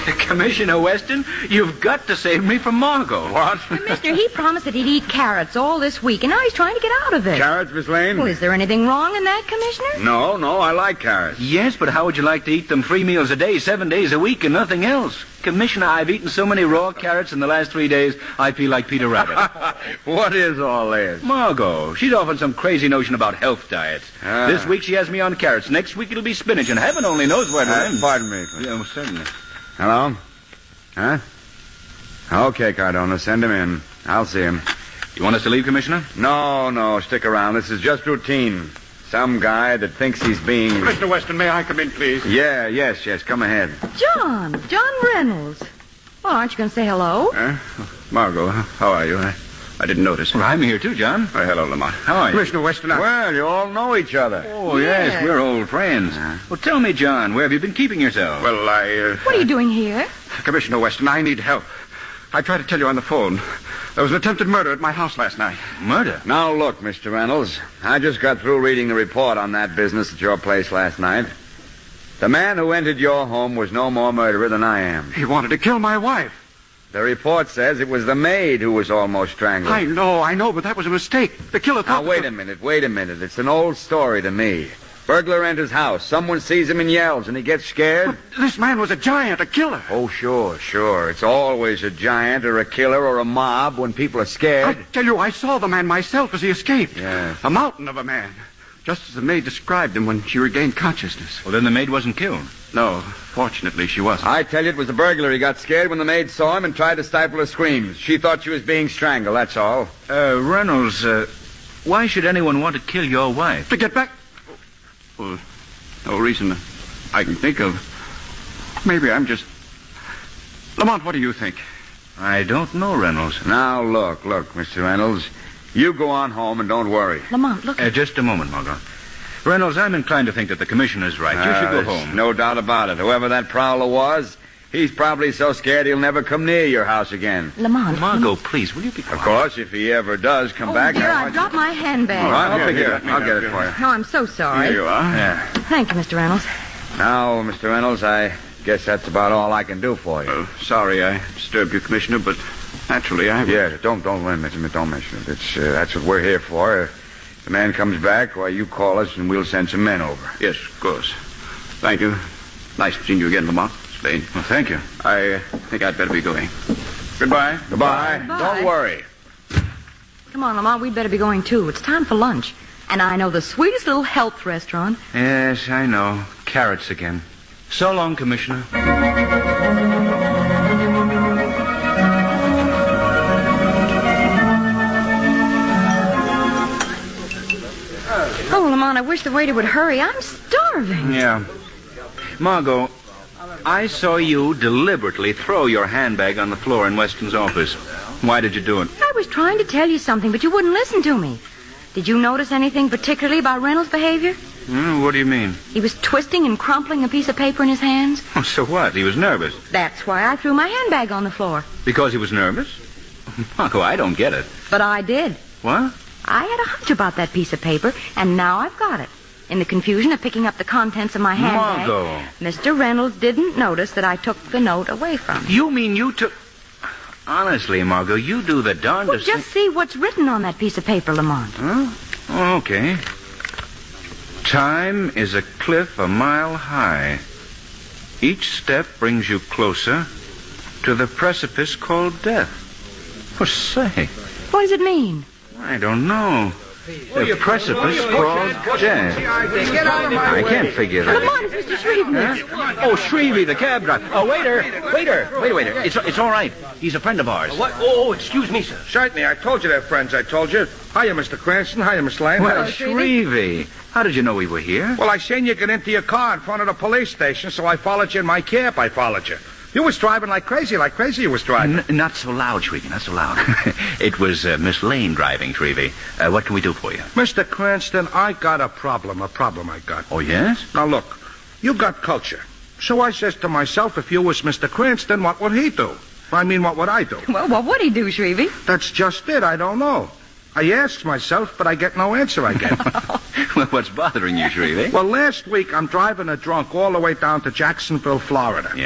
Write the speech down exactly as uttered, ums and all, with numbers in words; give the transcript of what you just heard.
Commissioner Weston, you've got to save me from Margot. What? Mister, he promised that he'd eat carrots all this week, and now he's trying to get out of it. Carrots, Miss Lane? Well, is there anything wrong in that, Commissioner? No, no, I like carrots. Yes, but how would you like to eat them three meals a day, seven days a week, and nothing else? Commissioner, I've eaten so many raw carrots in the last three days, I feel like Peter Rabbit. What is all this? Margot, she's off on some crazy notion about health diets. Ah. This week she has me on carrots. Next week it'll be spinach, and heaven only knows where to Uh, end. pardon me. Yeah, well, certainly. Hello? Huh? Okay, Cardona, send him in. I'll see him. You want us to leave, Commissioner? No, no, stick around. This is just routine. Some guy that thinks he's being... Mister Weston, may I come in, please? Yeah, yes, yes, come ahead. John. John Reynolds. Well, aren't you going to say hello? Huh? Margot, how are you? I, I didn't notice. Well, I'm here too, John. Oh, hello, Lamont. How are you? Commissioner Weston, I... Well, you all know each other. Oh, yes, Yes. we're old friends. Well, tell me, John, where have you been keeping yourself? Well, I... Uh, What are you doing here? Commissioner Weston, I need help. I tried to tell you on the phone. There was an attempted murder at my house last night. Murder? Now, look, Mister Reynolds, I just got through reading the report on that business at your place last night. The man who entered your home was no more murderer than I am. He wanted to kill my wife. The report says it was the maid who was almost strangled. I know, I know, but that was a mistake. The killer Now, thought... wait a minute, wait a minute. It's an old story to me. Burglar enters house. Someone sees him and yells, and he gets scared. But this man was a giant, a killer. Oh, sure, sure. It's always a giant or a killer or a mob when people are I scared. tell you, I saw the man myself as he escaped. Yes. A mountain of a man. Just as the maid described him when she regained consciousness. Well, then the maid wasn't killed. No, fortunately, she wasn't. I tell you, it was the burglar. He got scared when the maid saw him and tried to stifle her screams. She thought she was being strangled, that's all. Uh, Reynolds, uh, why should anyone want to kill your wife? To get back... Well, no reason I can think of. Maybe I'm just... Lamont, what do you think? I don't know, Reynolds. Now, look, look, Mister Reynolds. You go on home and don't worry. Lamont, look. Uh, just a moment, Margot. Reynolds, I'm inclined to think that the commissioner's right. You should Uh, go there's home. No doubt about it. Whoever that prowler was, he's probably so scared he'll never come near your house again. Lamont. Margot, please, will you be quiet? Of course, if he ever does come Oh, back... dear, I I want dropped my handbag. you... I'll, Here, pick it here, up. let me I'll get get it it for you. No, I'm so sorry. Here you are. Yeah. Thank you, Mister Reynolds. Now, Mister Reynolds, I guess that's about all I can do for you. Oh, sorry I disturbed you, Commissioner, but naturally I... Yeah, don't don't mention it. Don't mention it. It's uh, that's what we're here for. If the man comes back, why you call us and we'll send some men over. Yes, of course. Thank you. Nice seeing you again, Lamont. Spain. Well, thank you. I uh, think I'd better be going. Goodbye. Goodbye. Goodbye. Don't worry. Come on, Lamont, we'd better be going, too. It's time for lunch. And I know the sweetest little health restaurant. Yes, I know. Carrots again. So long, Commissioner. Oh, Lamont, I wish the waiter would hurry. I'm starving. Yeah. Margot, I saw you deliberately throw your handbag on the floor in Weston's office. Why did you do it? I was trying to tell you something, but you wouldn't listen to me. Did you notice anything particularly about Reynolds' behavior? Hmm, what do you mean? He was twisting and crumpling a piece of paper in his hands. Oh, so what? He was nervous. That's why I threw my handbag on the floor. Because he was nervous? Margot, I don't get it. But I did. What? I had a hunch about that piece of paper, and now I've got it. In the confusion of picking up the contents of my handbag, Margot. Mister Reynolds didn't notice that I took the note away from him. You mean you took... Honestly, Margot, you do the Well, darndest just see what's written on that piece of paper, Lamont. Huh? Oh, okay. Time is a cliff a mile high. Each step brings you closer to the precipice called death. Oh, say, What does it mean? I don't know. The precipice called death. I can't figure that. Lamont, it's Mister Shreve. Oh, Shrevey, the cab driver. Oh, waiter, waiter, wait, waiter. It's it's all right. He's a friend of ours. What? Oh, excuse me, sir. Certainly, I told you they're friends, I told you. Hiya, Mister Cranston. Hiya, Miss Lane. Well, Hello, Shrevey. Shrevey, how did you know we were here? Well, I seen you get into your car in front of the police station, so I followed you in my cab. I followed you. You was driving like crazy, like crazy you was driving. N- not so loud, Shrevey, not so loud. It was uh, Miss Lane driving, Shrevey. Uh, what can we do for you? Mister Cranston, I got a problem, a problem I got. Oh, yes? Now, look, you got culture. So I says to myself, if you was Mister Cranston, what would he do? I mean, what would I do? Well, what would he do, Shrevey? That's just it. I don't know. I ask myself, but I get no answer, I get. Well, what's bothering you, Shrevey? Well, last week I'm driving a drunk all the way down to Jacksonville, Florida.